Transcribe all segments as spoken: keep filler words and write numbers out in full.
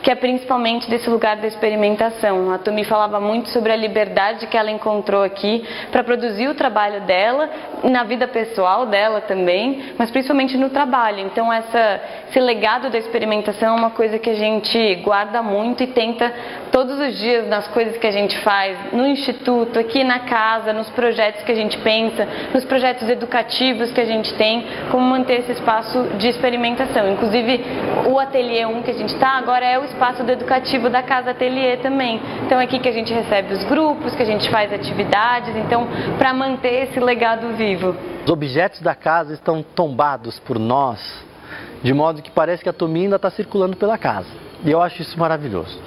que é principalmente desse lugar da experimentação. A Tomi falava muito sobre a liberdade que ela encontrou aqui para produzir o trabalho dela, na vida pessoal dela também, mas principalmente no trabalho. Então essa, esse legado da experimentação é uma coisa que a gente guarda muito e tenta todos os dias nas coisas que a gente faz, no instituto, aqui na casa, nos projetos que a gente pensa, nos projetos educativos que a gente tem, como manter esse espaço de experimentação. Inclusive o Ateliê um que a gente está agora é o espaço do educativo da Casa Ateliê também. Então é aqui que a gente recebe os grupos, que a gente faz atividades, então para manter esse legado vivo. Os objetos da casa estão tombados por nós, de modo que parece que a Tomi ainda está circulando pela casa. E eu acho isso maravilhoso.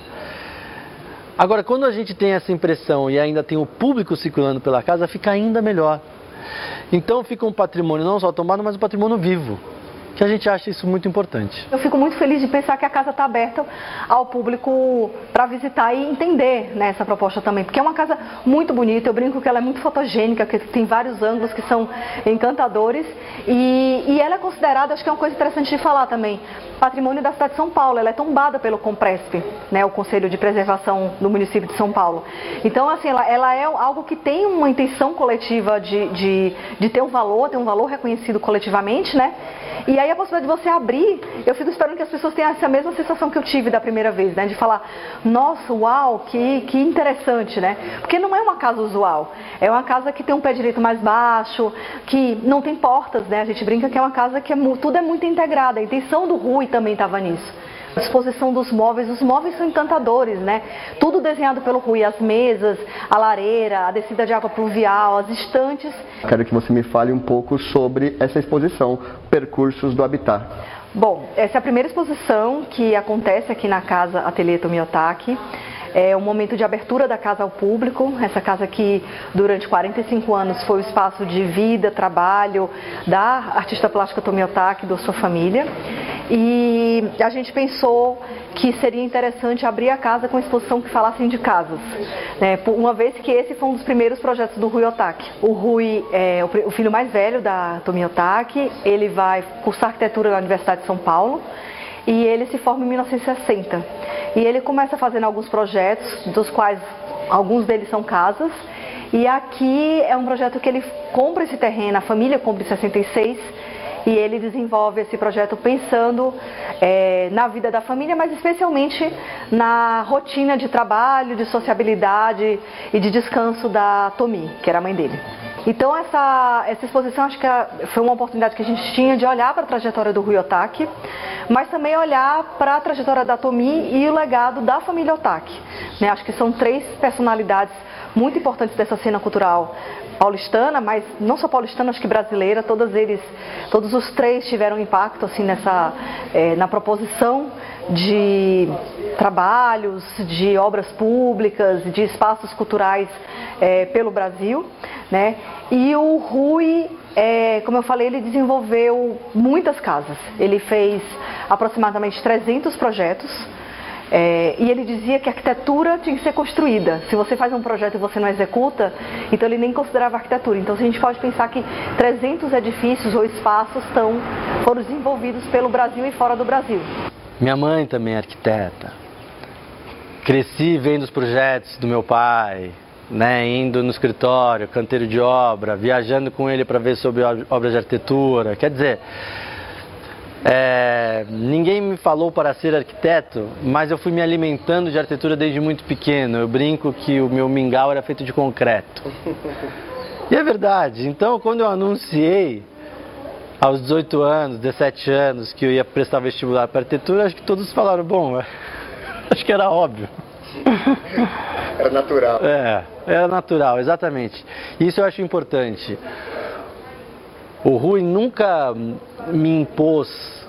Agora, quando a gente tem essa impressão e ainda tem o público circulando pela casa, fica ainda melhor. Então fica um patrimônio não só tombado, mas um patrimônio vivo, que a gente acha isso muito importante. Eu fico muito feliz de pensar que a casa está aberta ao público para visitar e entender, né, essa proposta também, porque é uma casa muito bonita. Eu brinco que ela é muito fotogênica, que tem vários ângulos que são encantadores e, e ela é considerada, acho que é uma coisa interessante de falar também, patrimônio da cidade de São Paulo. Ela é tombada pelo Compresp, né, o Conselho de Preservação do município de São Paulo. Então, assim, ela, ela é algo que tem uma intenção coletiva de, de, de ter um valor, ter um valor reconhecido coletivamente, né? E aí a possibilidade de você abrir, eu fico esperando que as pessoas tenham essa mesma sensação que eu tive da primeira vez, né? De falar, nossa, uau, que, que interessante, né? Porque não é uma casa usual, é uma casa que tem um pé direito mais baixo, que não tem portas, né? A gente brinca que é uma casa que é, tudo é muito integrado, a intenção do Rui também estava nisso. A disposição dos móveis, os móveis são encantadores, né? Tudo desenhado pelo Rui, as mesas, a lareira, a descida de água pluvial, as estantes. Quero que você me fale um pouco sobre essa exposição, Percursos do Habitat. Bom, essa é a primeira exposição que acontece aqui na Casa Ateliê Tomiotaki. É um momento de abertura da casa ao público, essa casa que durante quarenta e cinco anos foi o espaço de vida, trabalho da artista plástica Tomiotaki e da sua família. E a gente pensou que seria interessante abrir a casa com uma exposição que falasse de casas, né? Uma vez que esse foi um dos primeiros projetos do Rui Otaki. O Rui é o filho mais velho da Tomiotaki, ele vai cursar arquitetura na Universidade de São Paulo e ele se forma em mil novecentos e sessenta. E ele começa fazendo alguns projetos, dos quais alguns deles são casas. E aqui é um projeto que ele compra esse terreno, a família compra em sessenta e seis, e ele desenvolve esse projeto pensando é, na vida da família, mas especialmente na rotina de trabalho, de sociabilidade e de descanso da Tomi, que era a mãe dele. Então essa, essa exposição acho que foi uma oportunidade que a gente tinha de olhar para a trajetória do Rui Otaki, mas também olhar para a trajetória da Tomi e o legado da família Otaki, né? Acho que são três personalidades muito importantes dessa cena cultural paulistana, mas não só paulistana, acho que brasileira. Todos eles, todos os três tiveram impacto assim nessa, é, na proposição de trabalhos, de obras públicas, de espaços culturais é, pelo Brasil, né? E o Rui, é, como eu falei, ele desenvolveu muitas casas. Ele fez aproximadamente trezentos projetos. É, e ele dizia que a arquitetura tinha que ser construída. Se você faz um projeto e você não executa, então ele nem considerava arquitetura. Então a gente pode pensar que trezentos edifícios ou espaços estão, foram desenvolvidos pelo Brasil e fora do Brasil. Minha mãe também é arquiteta. Cresci vendo os projetos do meu pai, né, indo no escritório, canteiro de obra, viajando com ele para ver sobre obras de arquitetura. Quer dizer, É, ninguém me falou para ser arquiteto, mas eu fui me alimentando de arquitetura desde muito pequeno. Eu brinco que o meu mingau era feito de concreto. E é verdade. Então, quando eu anunciei aos dezoito anos, dezessete anos, que eu ia prestar vestibular para arquitetura, acho que todos falaram, bom, acho que era óbvio. Era natural. É, era natural, exatamente. Isso eu acho importante. O Rui nunca me impôs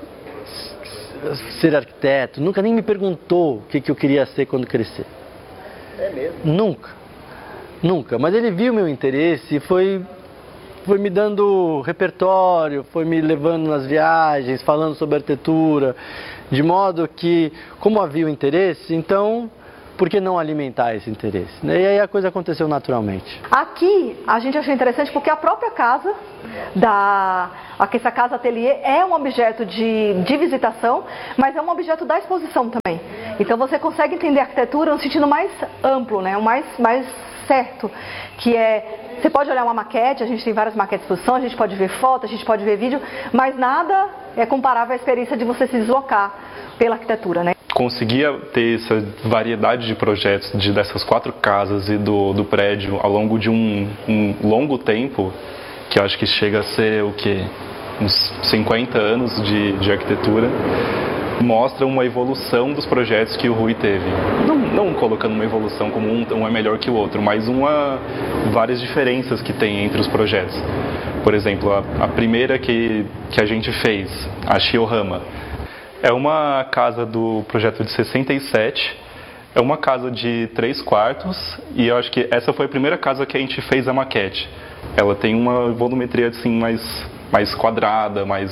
ser arquiteto, nunca nem me perguntou o que, que eu queria ser quando crescer. É mesmo? Nunca, nunca. Mas ele viu meu interesse e foi, foi me dando repertório, foi me levando nas viagens, falando sobre arquitetura, de modo que, como havia o interesse, então, por que não alimentar esse interesse? E aí a coisa aconteceu naturalmente. Aqui a gente achou interessante porque a própria casa, da, aqui essa casa ateliê é um objeto de, de visitação, mas é um objeto da exposição também. Então você consegue entender a arquitetura no sentido mais amplo, né? O mais, mais certo, que é, você pode olhar uma maquete, a gente tem várias maquetes de exposição, a gente pode ver foto, a gente pode ver vídeo, mas nada é comparável à experiência de você se deslocar pela arquitetura, né? Conseguia ter essa variedade de projetos de, dessas quatro casas e do, do prédio ao longo de um, um longo tempo, que eu acho que chega a ser o quê? Uns cinquenta anos de, de arquitetura, mostra uma evolução dos projetos que o Rui teve. Não, não colocando uma evolução como um, um é melhor que o outro, mas uma, várias diferenças que tem entre os projetos. Por exemplo, a, a primeira que, que a gente fez, a Shiohama, é uma casa do projeto de sessenta e sete, é uma casa de três quartos, e eu acho que essa foi a primeira casa que a gente fez a maquete. Ela tem uma volumetria assim, mais, mais quadrada, mais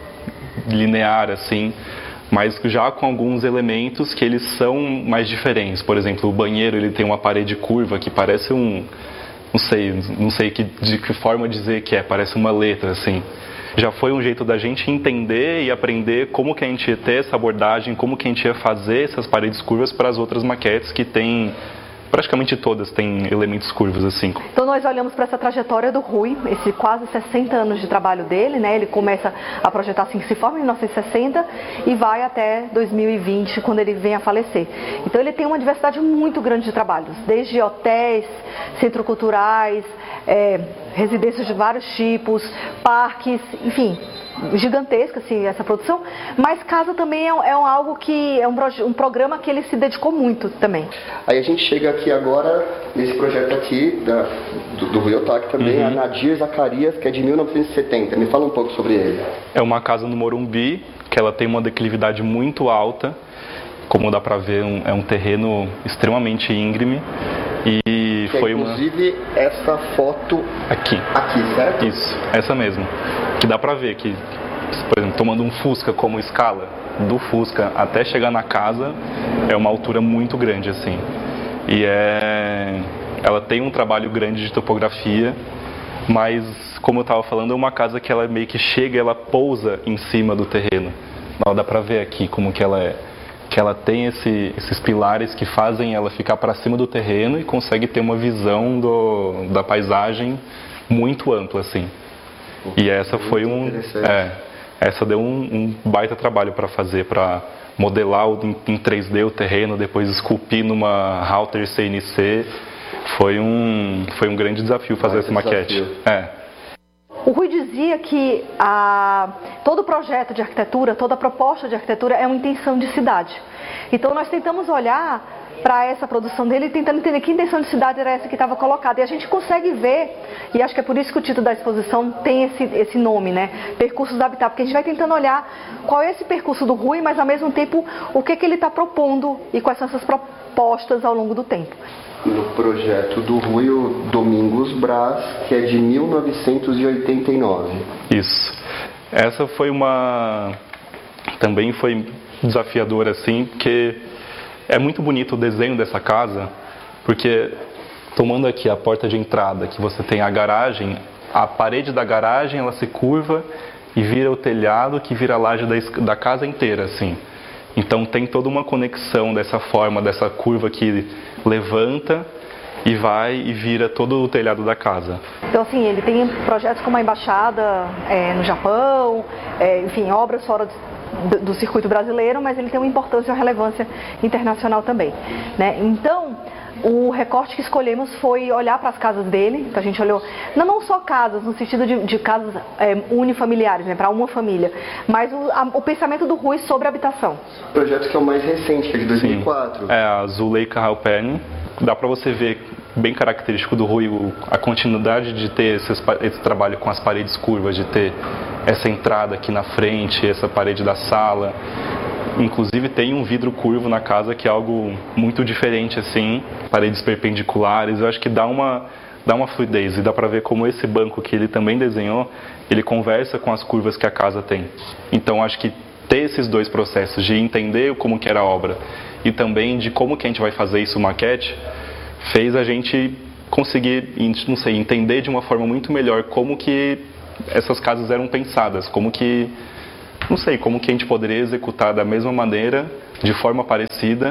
linear, assim, mas já com alguns elementos que eles são mais diferentes. Por exemplo, o banheiro ele tem uma parede curva que parece um... não sei, não sei que, de que forma dizer que é, parece uma letra, assim. Já foi um jeito da gente entender e aprender como que a gente ia ter essa abordagem, como que a gente ia fazer essas paredes curvas para as outras maquetes que tem, praticamente todas têm elementos curvos, assim. Então nós olhamos para essa trajetória do Rui, esse quase sessenta anos de trabalho dele, né? Ele começa a projetar assim que se forma em mil novecentos e sessenta e vai até dois mil e vinte, quando ele vem a falecer. Então ele tem uma diversidade muito grande de trabalhos, desde hotéis, centros culturais, é, residências de vários tipos, parques, enfim, gigantesca assim, essa produção, mas casa também é, é algo que é um, um programa que ele se dedicou muito também. Aí a gente chega aqui agora nesse projeto aqui da, do, do Rui Otaki também, uhum. A Nadir Zacarias, que é de mil novecentos e setenta. Me fala um pouco sobre ele. É uma casa no Morumbi, que ela tem uma declividade muito alta, como dá pra ver, um, é um terreno extremamente íngreme. E que foi é, inclusive uma... essa foto aqui. Aqui, certo? Isso, essa mesmo. Que dá pra ver que, por exemplo, tomando um Fusca como escala, do Fusca até chegar na casa, é uma altura muito grande, assim. E é... ela tem um trabalho grande de topografia, mas, como eu estava falando, é uma casa que ela meio que chega, ela pousa em cima do terreno. Não, dá pra ver aqui como que ela é. Que ela tem esse, esses pilares que fazem ela ficar para cima do terreno e consegue ter uma visão do, da paisagem muito ampla, assim. E essa foi um, é, essa deu um, um baita trabalho para fazer, para modelar o, em, em três D o terreno, depois esculpir numa router C N C. Foi um, foi um grande desafio fazer essa maquete. É. O Rui dizia que a, todo projeto de arquitetura, toda proposta de arquitetura é uma intenção de cidade. Então nós tentamos olhar para essa produção dele, tentando entender que intenção de cidade era essa que estava colocada. E a gente consegue ver, e acho que é por isso que o título da exposição tem esse, esse nome, né? Percursos do Habitat, porque a gente vai tentando olhar qual é esse percurso do Rui, mas ao mesmo tempo o que, que ele está propondo e quais são essas propostas ao longo do tempo. No projeto do Rui, o Domingos Brás, que é de mil novecentos e oitenta e nove. Isso. Essa foi uma... também foi desafiadora, assim, porque é muito bonito o desenho dessa casa, porque tomando aqui a porta de entrada, que você tem a garagem, a parede da garagem, ela se curva e vira o telhado, que vira a laje da, da casa inteira, assim. Então tem toda uma conexão dessa forma, dessa curva que levanta e vai e vira todo o telhado da casa. Então assim, ele tem projetos como a embaixada é, no Japão, é, enfim, obras fora do, do circuito brasileiro, mas ele tem uma importância e uma relevância internacional também, né? Então, o recorte que escolhemos foi olhar para as casas dele. Então a gente olhou, não, não só casas, no sentido de, de casas é, unifamiliares, né, para uma família, mas o, a, o pensamento do Rui sobre a habitação. O projeto que é o mais recente, que é de dois mil e quatro. Sim. É a Zuleika Halpern. Dá para você ver, bem característico do Rui, a continuidade de ter esses, esse trabalho com as paredes curvas, de ter essa entrada aqui na frente, essa parede da sala. Inclusive tem um vidro curvo na casa, que é algo muito diferente, assim, paredes perpendiculares. Eu acho que dá uma, dá uma fluidez, e dá para ver como esse banco que ele também desenhou, ele conversa com as curvas que a casa tem. Então acho que ter esses dois processos, de entender como que era a obra e também de como que a gente vai fazer isso maquete, fez a gente conseguir, não sei, entender de uma forma muito melhor como que essas casas eram pensadas, como que não sei, como que a gente poderia executar da mesma maneira, de forma parecida,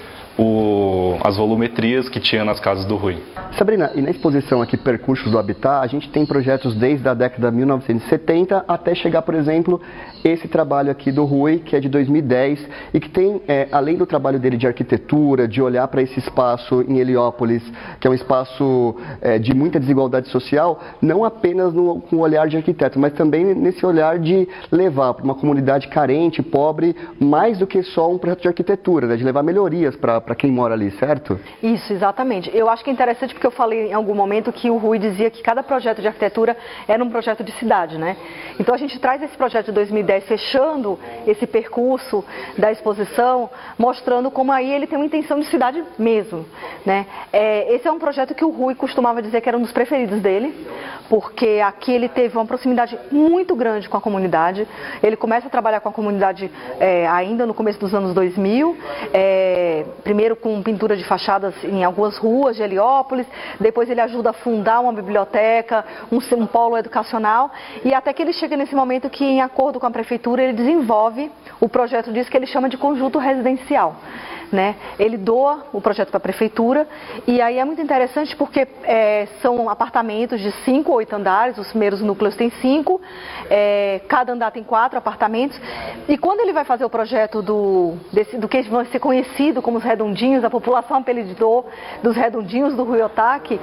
O, as volumetrias que tinha nas casas do Rui. Sabrina, e na exposição aqui Percursos do Habitat, a gente tem projetos desde a década de mil novecentos e setenta até chegar, por exemplo, esse trabalho aqui do Rui, que é de dois mil e dez, e que tem, é, além do trabalho dele de arquitetura, de olhar para esse espaço em Heliópolis, que é um espaço é, de muita desigualdade social, não apenas no, com o olhar de arquiteto, mas também nesse olhar de levar para uma comunidade carente, pobre, mais do que só um projeto de arquitetura, né, de levar melhorias para para quem mora ali, certo? Isso, exatamente. Eu acho que é interessante porque eu falei em algum momento que o Rui dizia que cada projeto de arquitetura era um projeto de cidade, né? Então a gente traz esse projeto de dois mil e dez fechando esse percurso da exposição, mostrando como aí ele tem uma intenção de cidade mesmo, né? É, esse é um projeto que o Rui costumava dizer que era um dos preferidos dele, porque aqui ele teve uma proximidade muito grande com a comunidade. Ele começa a trabalhar com a comunidade é, ainda no começo dos anos dois mil, é, primeiro com pintura de fachadas em algumas ruas de Heliópolis, depois ele ajuda a fundar uma biblioteca, um, um polo educacional, e até que ele chega nesse momento que, em acordo com a prefeitura, ele desenvolve o projeto disso que ele chama de conjunto residencial. Né? Ele doa o projeto para a prefeitura e aí é muito interessante porque é, são apartamentos de cinco ou oito andares, os primeiros núcleos têm cinco, é, cada andar tem quatro apartamentos, e quando ele vai fazer o projeto do, desse, do que vai ser conhecido como os redondinhos, a população apelidou dos redondinhos do Rui Otaki,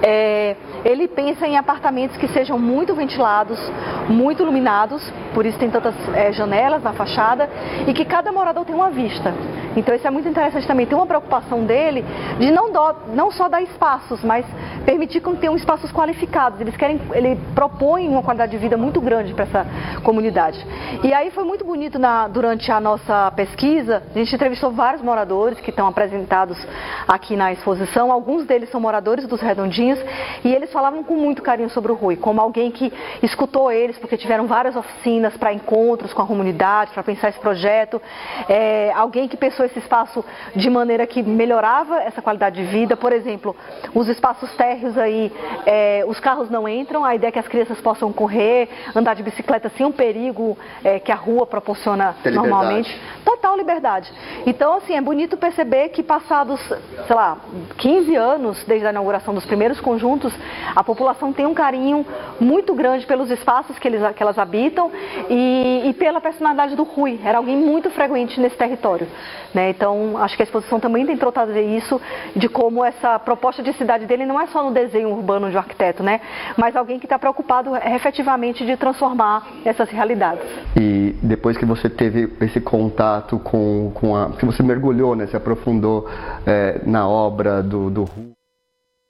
é, ele pensa em apartamentos que sejam muito ventilados, muito iluminados, por isso tem tantas é, janelas na fachada, e que cada morador tem uma vista. Então isso é muito interessante também, tem uma preocupação dele de não, do, não só dar espaços, mas permitir que tenham espaços qualificados. Eles querem, ele propõe uma qualidade de vida muito grande para essa comunidade. E aí foi muito bonito na, durante a nossa pesquisa, a gente entrevistou vários moradores que estão apresentados aqui na exposição, alguns deles são moradores dos Redondinhos, e eles falavam com muito carinho sobre o Rui, como alguém que escutou eles, porque tiveram várias oficinas para encontros com a comunidade, para pensar esse projeto, é, alguém que pensou esse espaço de maneira que melhorava essa qualidade de vida. Por exemplo, os espaços térreos aí, é, os carros não entram, a ideia é que as crianças possam correr, andar de bicicleta sem um perigo é, que a rua proporciona normalmente. Total liberdade. Então, assim, é bonito perceber que passados, sei lá, quinze anos desde a inauguração dos primeiros conjuntos, a população tem um carinho muito grande pelos espaços que, eles, que elas habitam e, e pela personalidade do Rui. Era alguém muito frequente nesse território. Né? Então, acho que a exposição também tentou trazer isso, de como essa proposta de cidade dele não é só no desenho urbano de um arquiteto, né? Mas alguém que está preocupado efetivamente de transformar essas realidades. E depois que você teve esse contato com, com a... que você mergulhou, né? Se aprofundou é, na obra do, do Rui.